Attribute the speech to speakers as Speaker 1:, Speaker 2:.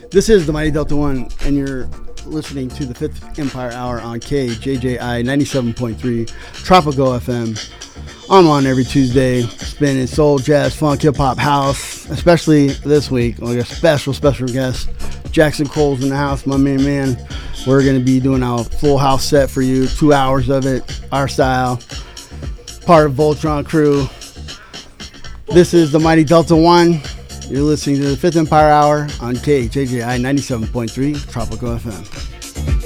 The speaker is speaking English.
Speaker 1: This is the Mighty Delta One, and you're listening to the Fifth Empire Hour on KJJI 97.3 Tropical FM. I'm on every Tuesday, spinning soul, jazz, funk, hip hop, house. Especially this week, we got a special guest, Jackson Cole's in the house, my main man. We're going to be doing our full house set for you, 2 hours of it, our style, part of Voltron crew. This is the Mighty Delta One. You're listening to the Fifth Empire Hour on KJJI 97.3 Tropical FM.